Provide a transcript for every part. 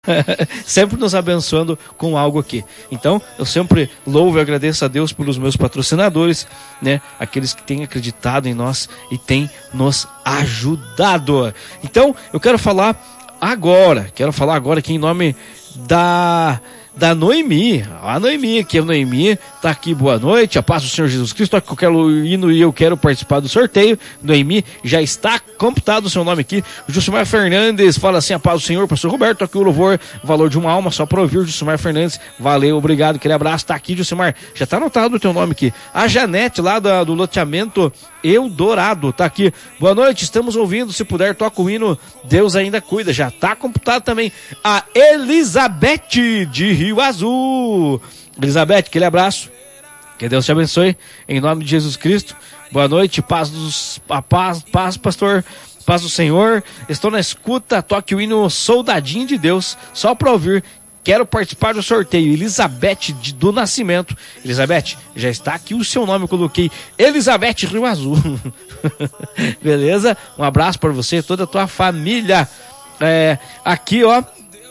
sempre nos abençoando com algo aqui. Então, eu sempre louvo e agradeço a Deus pelos meus patrocinadores, né? Aqueles que têm acreditado em nós e têm nos ajudado. Então, eu quero falar agora aqui em nome da Noemi. A Noemi, que é a Noemi, tá aqui, boa noite, a paz do Senhor Jesus Cristo, que eu quero ir e eu quero participar do sorteio. Noemi, já está computado o seu nome aqui. O Jusimar Fernandes fala assim: a paz do Senhor, pastor Roberto, aqui o louvor, valor de uma alma, só para ouvir. O Jusimar Fernandes, valeu, obrigado, aquele abraço, tá aqui, Jusimar, já tá anotado o teu nome aqui. A Janete, lá do loteamento Eldorado, tá aqui, boa noite, estamos ouvindo, se puder, toca o hino, Deus ainda cuida, já tá computado também. A Elizabeth, de Rio Azul. Elizabeth, aquele abraço, que Deus te abençoe, em nome de Jesus Cristo. Boa noite, paz, pastor, paz do Senhor. Estou na escuta, toque o hino Soldadinho de Deus, só para ouvir. Quero participar do sorteio. Elizabeth do Nascimento. Elizabeth, já está aqui o seu nome, eu coloquei Elizabeth Rio Azul. Beleza? Um abraço para você e toda a tua família. Aqui, ó,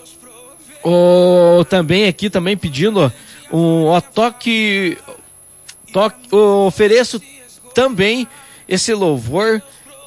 também pedindo ofereço também esse louvor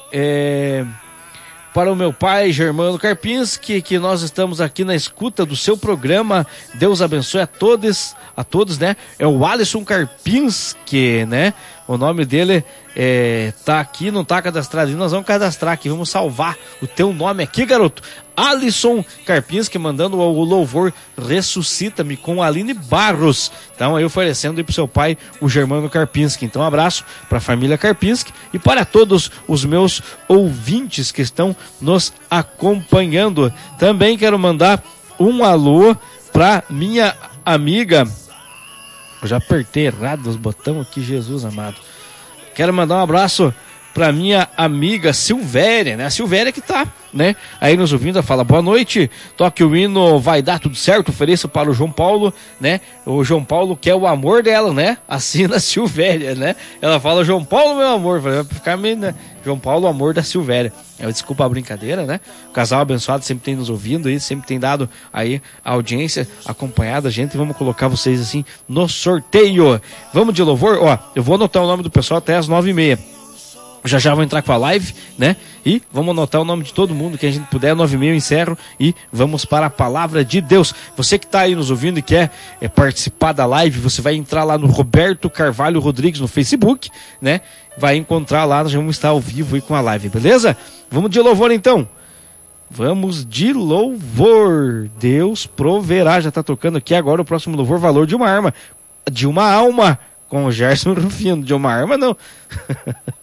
para o meu pai Germano Karpinski, que nós estamos aqui na escuta do seu programa. Deus abençoe a todos, né? É o Alisson Karpinski, né? O nome dele tá aqui, não tá cadastrado, e nós vamos cadastrar aqui, vamos salvar o teu nome aqui, garoto. Alisson Karpinski mandando o louvor Ressuscita-me com Aline Barros. Então aí oferecendo aí pro seu pai, o Germano Karpinski. Então um abraço para a família Karpinski e para todos os meus ouvintes que estão nos acompanhando. Também quero mandar um alô para minha amiga. Eu já apertei errado os botões aqui, Jesus amado. Quero mandar um abraço para minha amiga Silvéria, né? A Silvéria que tá, né, aí nos ouvindo, fala boa noite, toque o hino Vai Dar Tudo Certo, ofereço para o João Paulo, né? O João Paulo que é o amor dela, né? Assina a Silvéria, né? Ela fala João Paulo, meu amor, vai ficar meio, né? João Paulo, o amor da Silvéria. Desculpa a brincadeira, né? O casal abençoado sempre tem nos ouvindo aí, sempre tem dado aí a audiência, acompanhado a gente, e vamos colocar vocês assim no sorteio. Vamos de louvor, ó, eu vou anotar o nome do pessoal até as 9h30. Já vou entrar com a live, né? E vamos anotar o nome de todo mundo que a gente puder. 9h30 eu encerro e vamos para a palavra de Deus. Você que está aí nos ouvindo e quer participar da live, você vai entrar lá no Roberto Carvalho Rodrigues no Facebook, né? Vai encontrar lá, nós vamos estar ao vivo aí com a live, beleza? Vamos de louvor então. Vamos de louvor. Deus proverá. Já está tocando aqui agora o próximo louvor, valor de uma arma. De uma alma. Com o Gerson Rufino. De uma arma não.